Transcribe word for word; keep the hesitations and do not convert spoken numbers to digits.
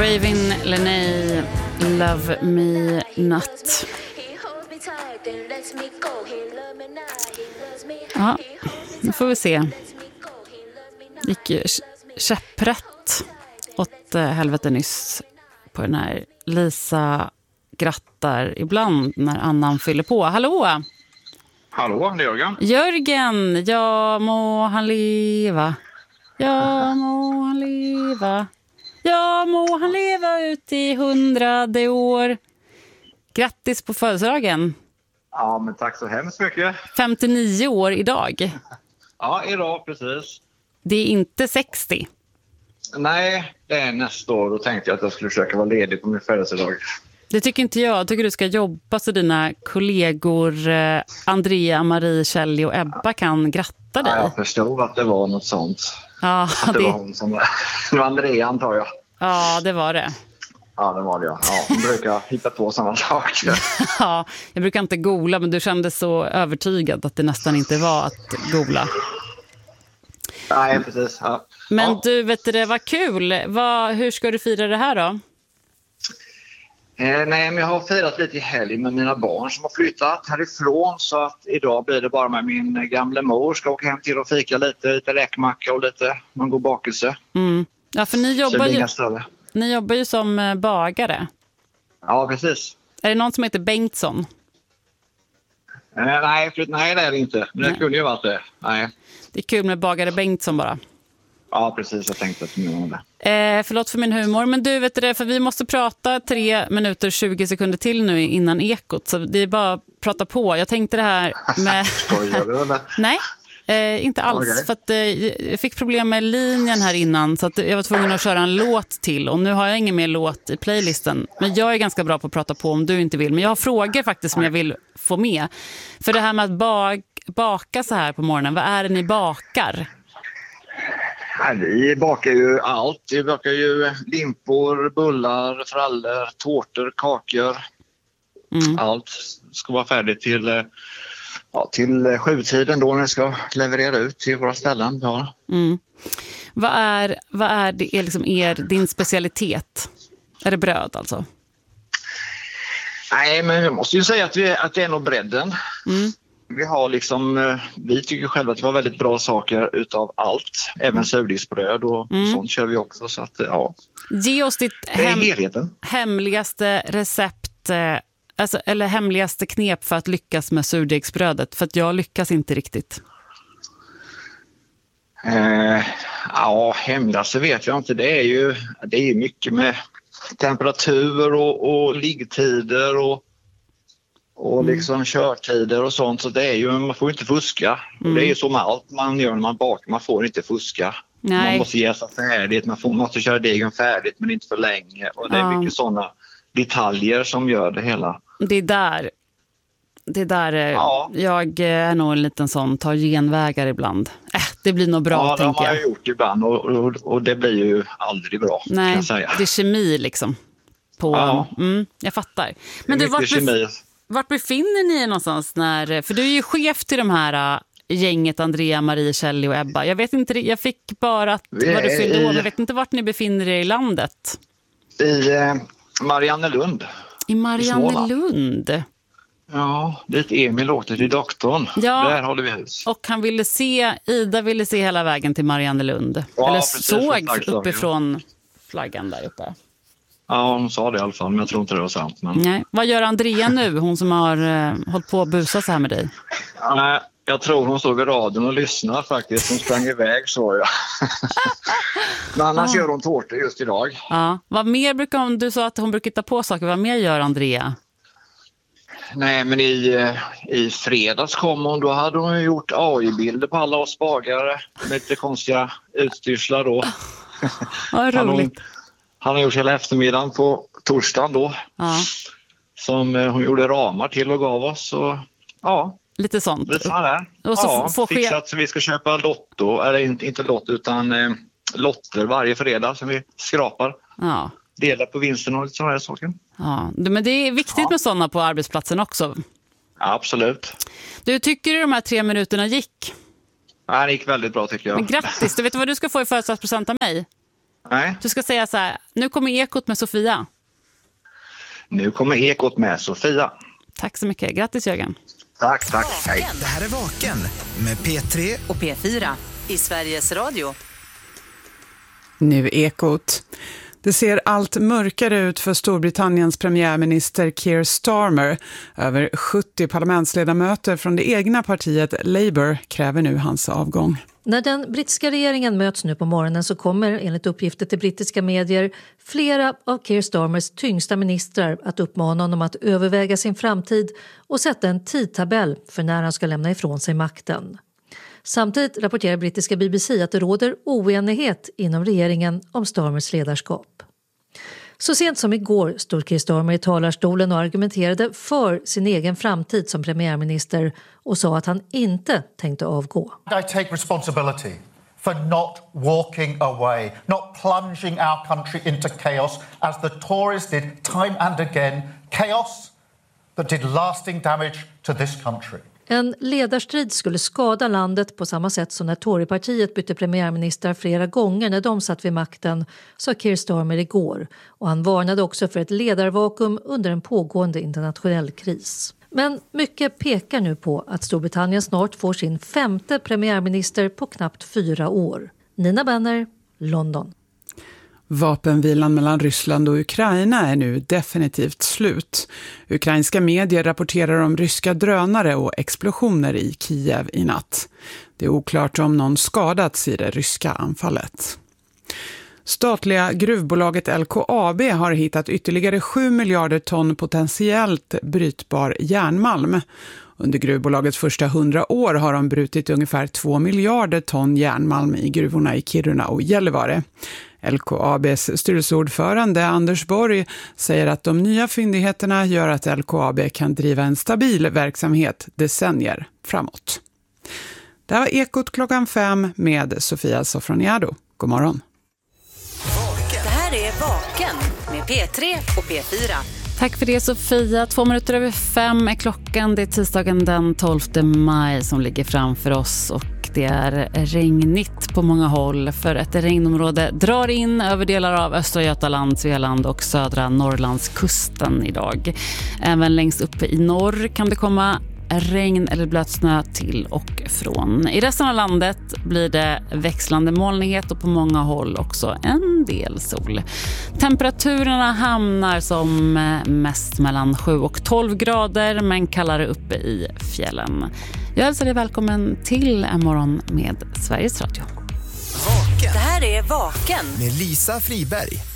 Ravin Lenay, Love Me Not. Ja, nu får vi se. Gick ju käpprätt åt helvete nyss på den här. Lisa grattar ibland när annan fyller på. Hallå! Hallå, det är Jörgen. Jörgen, ja må han leva. Ja må han leva. Ja må han leva ut i hundrade år. Grattis på födelsedagen. Ja, men tack så hemskt mycket. femtionio år idag. Ja, idag precis. Det är inte sextio. Nej, det är nästa år. Då tänkte jag att jag skulle försöka vara ledig på min födelsedag. Det tycker inte jag. Jag tycker du ska jobba så dina kollegor eh, Andrea, Marie, Kjell och Ebba kan gratta dig. Ja, jag förstod att det var något sånt. Ja, att det, det var hon som var. Det var Andrea, antar jag. Ja, det var det. Ja, det var det. Ja, hon brukar hitta på sådana saker. Ja, jag brukar inte googla, men du kände så övertygad att det nästan inte var att googla. Nej, precis. Ja. Men ja. du, vet det var kul. Vad, hur ska du fira det här då? Eh, nej, men jag har firat lite i helg med mina barn som har flyttat härifrån. Så att idag blir det bara med min gamla mor. Ska åka hem till och fika lite, lite räkmacka och lite någon god bakelse. Mm. Ja, för ni jobbar, ju, ni jobbar ju som bagare. Ja, precis. Är det någon som heter Bengtsson? Eh, nej, för, nej, det är det inte. Men det kunde ju varit det. Nej. Det är kul med bagare Bengtsson bara. Ja, precis. Jag tänkte att du menade det. Eh, förlåt för min humor, men du vet det, för vi måste prata tre minuter tjugo sekunder till nu innan ekot. Så det är bara att prata på. Jag tänkte det här med... Skojar du eller? Nej, eh, inte alls. Okay. För att, eh, jag fick problem med linjen här innan så att jag var tvungen att köra en låt till. Och nu har jag ingen mer låt i playlisten. Men jag är ganska bra på att prata på om du inte vill. Men jag har frågor faktiskt som jag vill få med. För det här med att bak, baka så här på morgonen, vad är det ni bakar? Ja, vi bakar ju allt. Vi bakar ju limpor, bullar, frallor, tårtor, kakor. Mm. Allt ska vara färdigt till, ja, till sjutiden då när vi ska leverera ut till våra ställen. Ja. Mm. Vad är, vad är, det, är liksom er, din specialitet? Är det bröd alltså? Nej, men jag måste ju säga att, vi, att det är nog bredden. Mm. Vi har liksom, vi tycker själva att det var väldigt bra saker utav allt. Även surdegsbröd och mm. sånt kör vi också. Så att, ja. Ge oss ditt hem- hemligaste recept, alltså, eller hemligaste knep för att lyckas med surdegsbrödet. För att jag lyckas inte riktigt. Eh, ja, hemligaste vet jag inte. Det är ju det är mycket med temperatur och, och liggtider och Och liksom mm. körtider och sånt. Så det är ju, man får inte fuska. Mm. Det är ju som allt man gör när man bakar. Man får inte fuska. Nej. Man måste jäsa färdigt. Man får, måste köra degen färdigt men inte för länge. Och det är ja. mycket sådana detaljer som gör det hela. Det är där. Det är där ja. jag är nog en liten sån tar genvägar ibland. Äh, det blir nog bra, ja, tänker jag. Ja, det har jag gjort ibland. Och, och, och det blir ju aldrig bra. Nej, jag säga. Det är kemi liksom. På, ja. mm, jag fattar. Men du, vart, bef- vart befinner ni någonstans när... För du är ju chef till de här uh, gänget Andrea, Marie, Kjell och Ebba. Jag vet inte, jag fick bara att vad du fyllde år. Jag vet inte vart ni befinner er i landet. I eh, Mariannelund. I Mariannelund? Ja, dit Emil åkte till doktorn. Ja, där håller vi hus. Och han ville se, Ida ville se hela vägen till Mariannelund. Ja, eller precis, såg uppifrån flaggan där uppe. Ja, hon sa det i alla fall, men jag tror inte det var sant. Men... Nej. Vad gör Andrea nu, hon som har eh, hållit på att busa så här med dig? Nej, jag tror hon stod i radion och lyssnade faktiskt. Hon sprang iväg, så jag. Men annars ah. gör hon tårtor just idag. Ja. Vad mer brukar hon, du sa att hon brukar ta på saker. Vad mer gör Andrea? Nej, men i, i fredags kom hon, då hade hon gjort A I-bilder på alla oss bagare med lite konstiga utstyrslar då. Vad roligt. Han har gjort hela eftermiddagen på torsdagen då. Ja. Som hon gjorde ramar till och gav oss. Och, ja. Lite sånt. Lite sånt där. Och så ja, får fixat så vi ska köpa lotto. Eller inte, inte lotto utan eh, lotter varje fredag som vi skrapar. Ja. Delar på vinsten och lite sådana här saker. Ja, men det är viktigt ja. med sådana på arbetsplatsen också. Ja, absolut. Du, tycker du de här tre minuterna gick? Ja, det gick väldigt bra tycker jag. Men grattis, du vet vad du ska få i födelsedagspresent av mig? Nej. Du ska säga så här, nu kommer Ekot med Sofia. Nu kommer Ekot med Sofia. Tack så mycket. Grattis Jörgen. Tack, tack. Hej. Det här är Vaken med P tre och P fyra i Sveriges Radio. Nu Ekot. Det ser allt mörkare ut för Storbritanniens premiärminister Keir Starmer. Över sjuttio parlamentsledamöter från det egna partiet Labour kräver nu hans avgång. När den brittiska regeringen möts nu på morgonen så kommer, enligt uppgifter till brittiska medier, flera av Keir Starmers tyngsta ministrar att uppmana honom att överväga sin framtid och sätta en tidtabell för när han ska lämna ifrån sig makten. Samtidigt rapporterar brittiska B B C att det råder oenighet inom regeringen om Starmers ledarskap. Så sent som igår stod Keir Starmer i talarstolen och argumenterade för sin egen framtid som premiärminister och sa att han inte tänkte avgå. I take responsibility for not walking away, not plunging our country into chaos as the Tories did time and again, chaos that did lasting damage to this country. En ledarstrid skulle skada landet på samma sätt som när Torypartiet bytte premiärminister flera gånger när de satt vid makten, sa Keir Starmer igår. Och han varnade också för ett ledarvakuum under en pågående internationell kris. Men mycket pekar nu på att Storbritannien snart får sin femte premiärminister på knappt fyra år. Nina Benner, London. Vapenvilan mellan Ryssland och Ukraina är nu definitivt slut. Ukrainska medier rapporterar om ryska drönare och explosioner i Kiev i natt. Det är oklart om någon skadats i det ryska anfallet. Statliga gruvbolaget L K A B har hittat ytterligare sju miljarder ton potentiellt brytbar järnmalm. Under gruvbolagets första hundra år har de brutit ungefär två miljarder ton järnmalm i gruvorna i Kiruna och Gällivare. L K A B:s styrelseordförande Anders Borg säger att de nya fyndigheterna gör att L K A B kan driva en stabil verksamhet decennier framåt. Det här var Ekot klockan fem med Sofia Sofroniado. God morgon. Det här är Vaken med P tre och P fyra. Tack för det Sofia. Två minuter över fem är klockan. Det är tisdagen den tolfte maj som ligger framför oss och det är regnigt på många håll för ett regnområde drar in över delar av Östra Götaland, Svealand och södra Norrlandskusten idag. Även längst uppe i norr kan det komma regn eller blötsnö till och från. I resten av landet blir det växlande molnighet och på många håll också en del sol. Temperaturen hamnar som mest mellan sju och tolv grader men kallare uppe i fjällen. Jag hälsar dig välkommen till en morgon med Sveriges Radio. Det här är Vaken med Lisa Friberg.